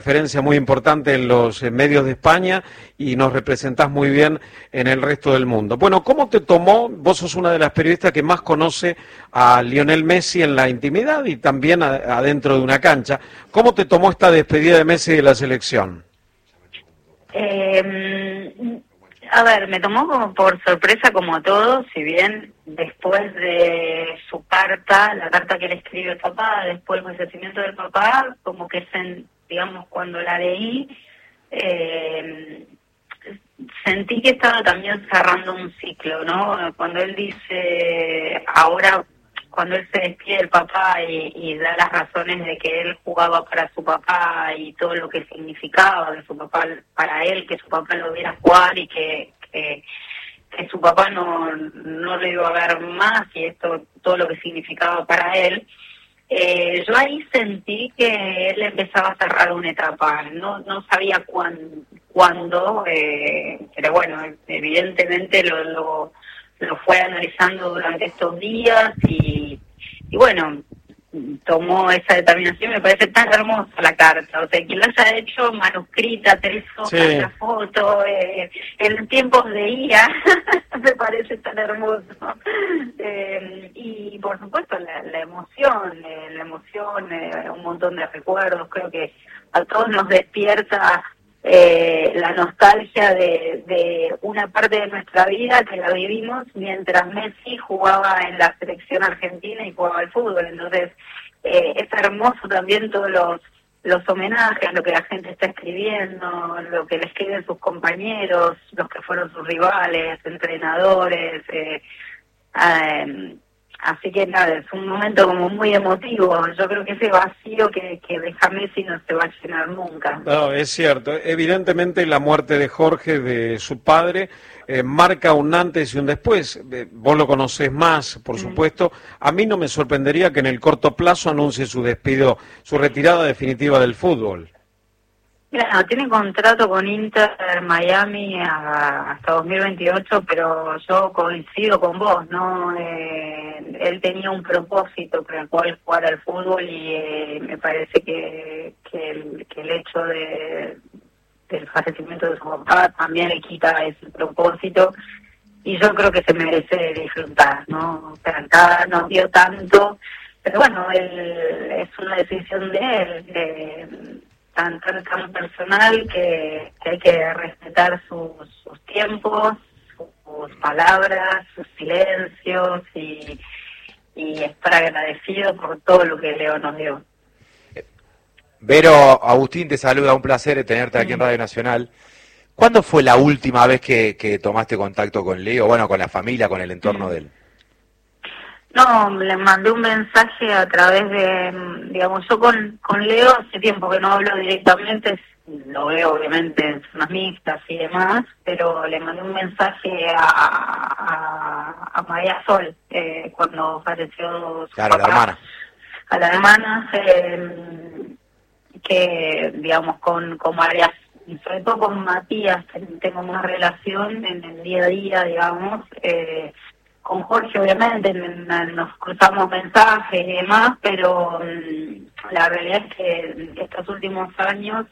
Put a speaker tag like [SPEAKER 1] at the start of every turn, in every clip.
[SPEAKER 1] referencia muy importante en los medios de España y nos representás muy bien en el resto del mundo. Bueno, ¿cómo te tomó? Vos sos una de las periodistas que más conoce a Lionel Messi en la intimidad y también adentro de una cancha. ¿Cómo te tomó esta despedida de Messi de la selección?
[SPEAKER 2] A ver, me tomó como por sorpresa como a todos, si bien después de su carta, la carta que le escribe el papá, después del fallecimiento del papá, como que digamos, cuando la leí, sentí que estaba también cerrando un ciclo, ¿no? Cuando él dice, ahora, cuando él se despide del papá y da las razones de que él jugaba para su papá y todo lo que significaba de su papá para él, que su papá lo viera jugar y que su papá no lo iba a ver más, y esto, todo lo que significaba para él, yo ahí sentí que él empezaba a cerrar una etapa. No sabía cuándo, pero bueno, evidentemente lo fue analizando durante estos días y bueno, tomó esa determinación. Me parece tan hermosa la carta, o sea, quien la haya hecho manuscrita, 3 hojas, sí, la foto, en tiempos de IA, me parece tan hermoso. Y por supuesto la emoción, un montón de recuerdos. Creo que a todos nos despierta la nostalgia de una parte de nuestra vida que la vivimos mientras Messi jugaba en la selección argentina y jugaba al fútbol. Entonces es hermoso también todos los homenajes, lo que la gente está escribiendo, lo que le escriben sus compañeros, los que fueron sus rivales, entrenadores. Así que nada, es un momento como muy emotivo. Yo creo que ese vacío que deja Messi no se va a llenar nunca.
[SPEAKER 1] No, es cierto. Evidentemente la muerte de Jorge, de su padre, marca un antes y un después. Vos lo conocés más, por supuesto. A mí no me sorprendería que en el corto plazo anuncie su despido, su retirada definitiva del fútbol.
[SPEAKER 2] Mira, tiene contrato con Inter Miami hasta 2028, pero yo coincido con vos, ¿no? Él tenía un propósito por el cual jugar al fútbol y me parece que el hecho del fallecimiento de su papá también le quita ese propósito, y yo creo que se merece disfrutar, ¿no? O sea, acá nos dio tanto, pero bueno, es una decisión de él, tan personal que hay que respetar sus tiempos, sus palabras, sus silencios y estar agradecido por todo lo que Leo nos dio.
[SPEAKER 3] Vero, Agustín te saluda, un placer tenerte aquí en Radio Nacional. ¿Cuándo fue la última vez que tomaste contacto con Leo, bueno, con la familia, con el entorno de él?
[SPEAKER 2] No, le mandé un mensaje a través de, digamos, yo con Leo hace tiempo que no hablo directamente, lo veo obviamente en zonas mixtas y demás, pero le mandé un mensaje a María Sol, cuando falleció su
[SPEAKER 3] papá, la hermana.
[SPEAKER 2] A la hermana, que digamos con varias, sobre todo con Matías, tengo más relación en el día a día, digamos, con Jorge obviamente nos cruzamos mensajes y demás, pero la realidad es que estos últimos años,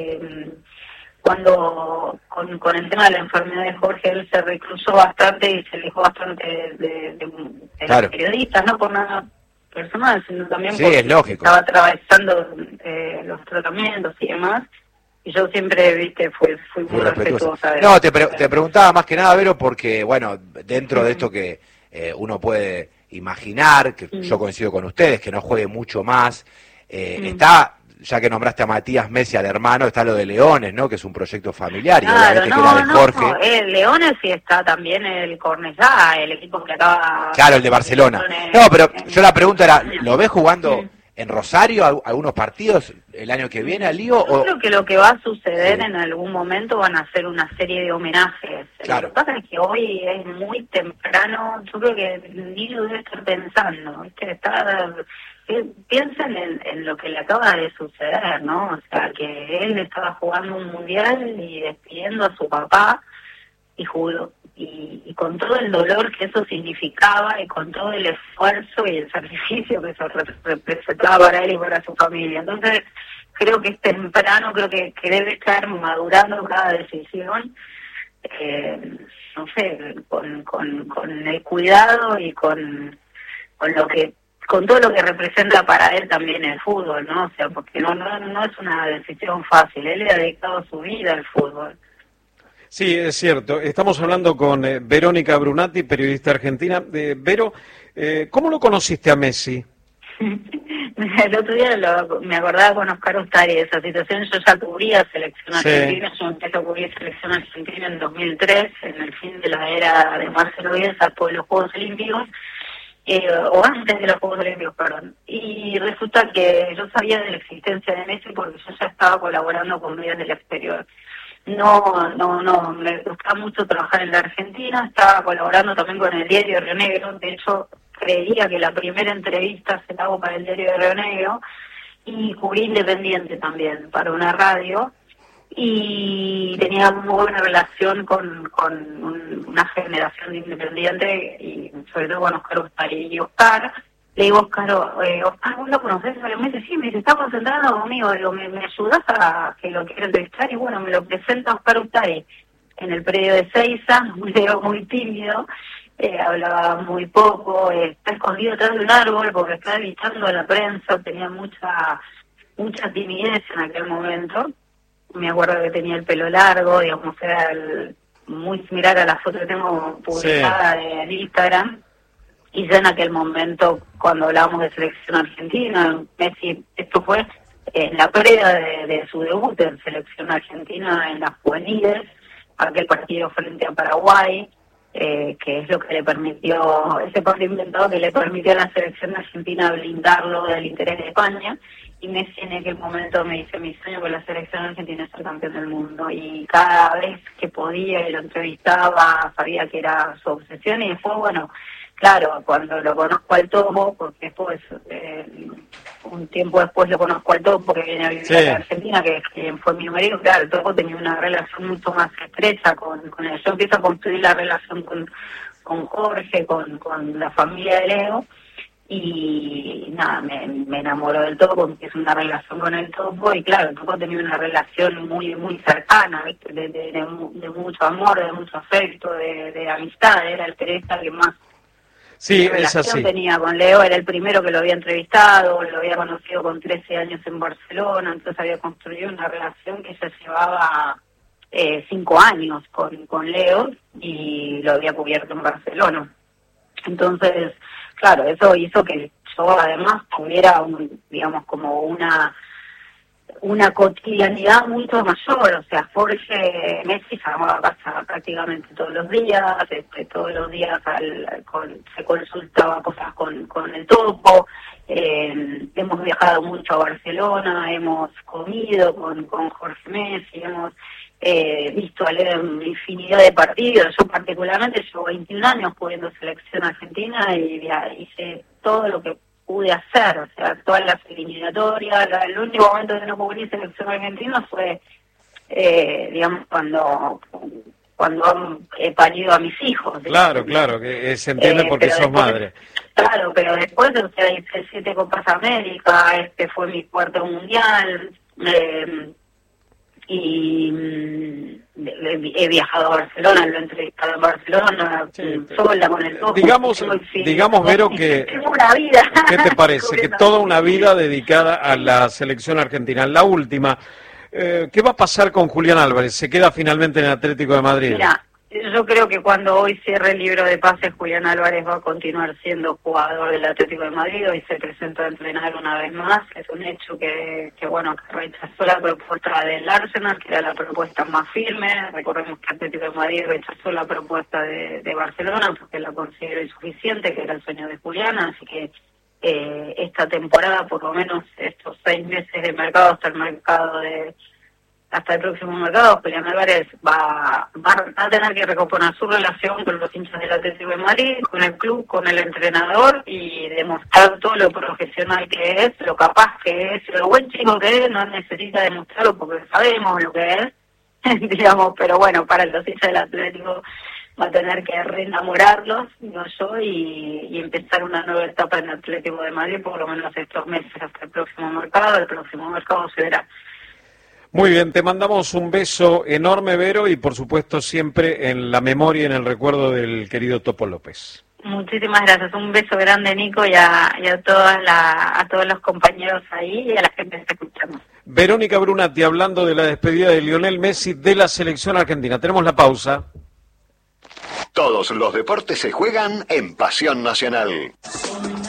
[SPEAKER 2] cuando con el tema de la enfermedad de Jorge, él se reclusó bastante y se alejó bastante de claro, los periodistas, no por nada personal, sino también porque
[SPEAKER 3] es lógico,
[SPEAKER 2] estaba atravesando los tratamientos y demás. Y yo siempre, viste, fui muy respetuosa de
[SPEAKER 3] No, te preguntaba más que nada, Vero, porque, bueno, dentro de esto que uno puede imaginar, que yo coincido con ustedes, que no juegue mucho más, está, ya que nombraste a Matías Messi, al hermano, está lo de Leones, ¿no? Que es un proyecto familiar, y
[SPEAKER 2] claro,
[SPEAKER 3] obviamente que era de Jorge.
[SPEAKER 2] No, Leones sí está también el Cornellá, el equipo que acaba...
[SPEAKER 3] Claro, el de Barcelona. No, pero yo la pregunta era, ¿lo ves jugando en Rosario algunos partidos el año que viene al Lío?
[SPEAKER 2] Yo creo que lo que va a suceder en algún momento van a ser una serie de homenajes.
[SPEAKER 3] Claro.
[SPEAKER 2] Lo que pasa es que hoy es muy temprano, yo creo que ni lo debe estar pensando, ¿viste? Piensen en lo que le acaba de suceder, ¿no? O sea, que él estaba jugando un mundial y despidiendo a su papá y jugó, y con todo el dolor que eso significaba y con todo el esfuerzo y el sacrificio que eso representaba para él y para su familia. Entonces, creo que es temprano, creo que debe estar madurando cada decisión, no sé, con el cuidado y con todo lo que representa para él también el fútbol, ¿no? O sea, porque no es una decisión fácil, él le ha dedicado su vida al fútbol.
[SPEAKER 1] Sí, es cierto. Estamos hablando con Verónica Brunati, periodista argentina. Vero, ¿cómo lo conociste a Messi?
[SPEAKER 2] El otro día me acordaba con Oscar Ustari de esa situación. Yo ya cubría selección argentina, yo empecé a cubrir selección argentina en 2003, en el fin de la era de Marcelo Bielsa, por los Juegos Olímpicos, o antes de los Juegos Olímpicos, perdón. Y resulta que yo sabía de la existencia de Messi porque yo ya estaba colaborando con medios del exterior. No, me gustaba mucho trabajar en la Argentina, estaba colaborando también con el diario Río Negro, de hecho creía que la primera entrevista se la hago para el diario de Río Negro, y cubrí Independiente también para una radio, y tenía muy buena relación con una generación de Independiente, y sobre todo con Oscar Ustari. Y Oscar, le digo, Oscar, ¿vos lo conocés? Me dice, sí, me dice, está concentrado conmigo, digo, ¿me ayudás a que lo quiera entrevistar? Y bueno, me lo presenta Oscar Ustari en el predio de Seiza, un Leo muy tímido, hablaba muy poco, está escondido atrás de un árbol porque estaba evitando a la prensa, tenía mucha timidez en aquel momento. Me acuerdo que tenía el pelo largo, digamos, era muy similar a la foto que tengo publicada en Instagram. Y ya en aquel momento, cuando hablábamos de selección argentina, Messi, esto fue en la previa de su debut en selección argentina en las juveniles, aquel partido frente a Paraguay, que es lo que le permitió, ese partido inventado que le permitió a la selección argentina blindarlo del interés de España. Y Messi en aquel momento me dice, mi sueño con la selección argentina es ser campeón del mundo. Y cada vez que podía y lo entrevistaba, sabía que era su obsesión. Y después, bueno, claro, cuando lo conozco al Topo, porque después, un tiempo después lo conozco al Topo, que viene a vivir a la Argentina, que fue mi marido, claro, el Topo tenía una relación mucho más estrecha con él. Yo empiezo a construir la relación con Jorge, con la familia de Leo, y nada, me enamoró del Topo, empiezo una relación con el Topo, y claro, el Topo tenía una relación muy cercana, ¿viste? De mucho amor, de mucho afecto, de amistad. Era el periodista que más relación tenía con Leo, era el primero que lo había entrevistado, lo había conocido con 13 años en Barcelona, entonces había construido una relación que se llevaba 5 años con Leo, y lo había cubierto en Barcelona. Entonces, claro, eso hizo que yo además tuviera, digamos, como una cotidianidad mucho mayor. O sea, Jorge Messi llamaba a casa prácticamente todos los días, se consultaba cosas con el Topo. Hemos viajado mucho a Barcelona, hemos comido con Jorge Messi, hemos visto a leer infinidad de partidos. Yo particularmente llevo 21 años cubriendo selección argentina y hice todo lo que pude hacer, o sea, todas las eliminatorias. El único momento que no cubrí selección argentina fue, digamos, cuando he parido a mis hijos.
[SPEAKER 1] Claro, que se entiende porque sos madre.
[SPEAKER 2] Claro, pero después, o sea, hice 7 Copas América, este fue mi 4º mundial, y he viajado a Barcelona, lo he entrevistado en Barcelona, sola con el Topo.
[SPEAKER 1] Digamos, Vero, que
[SPEAKER 2] tengo una vida.
[SPEAKER 1] ¿Qué te parece? Que toda una vida dedicada a la selección argentina. La última, ¿qué va a pasar con Julián Álvarez? ¿Se queda finalmente en el Atlético de Madrid?
[SPEAKER 2] Mira, yo creo que cuando hoy cierre el libro de pases, Julián Álvarez va a continuar siendo jugador del Atlético de Madrid. Hoy se presentó a entrenar una vez más. Es un hecho que rechazó la propuesta del Arsenal, que era la propuesta más firme. Recordemos que Atlético de Madrid rechazó la propuesta de Barcelona porque la consideró insuficiente, que era el sueño de Julián. Así que esta temporada, por lo menos estos 6 meses de mercado hasta el próximo mercado, Julián Álvarez va a tener que recomponer su relación con los hinchas del Atlético de Madrid, con el club, con el entrenador, y demostrar todo lo profesional que es, lo capaz que es, lo buen chico que es. No necesita demostrarlo porque sabemos lo que es, digamos, pero bueno, para los hinchas del Atlético va a tener que reenamorarlos, digo yo, y empezar una nueva etapa en Atlético de Madrid, por lo menos estos meses hasta el próximo mercado se verá.
[SPEAKER 1] Muy bien, te mandamos un beso enorme, Vero, y por supuesto siempre en la memoria y en el recuerdo del querido Topo López.
[SPEAKER 2] Muchísimas gracias, un beso grande, Nico, y a todos los compañeros ahí y a la gente que está escuchando.
[SPEAKER 1] Verónica Brunati, hablando de la despedida de Lionel Messi de la selección argentina. Tenemos la pausa.
[SPEAKER 4] Todos los deportes se juegan en Pasión Nacional.